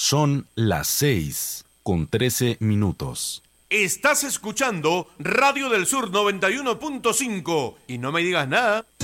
Son las 6:13. Estás escuchando Radio del Sur 91.5 y no me digas nada.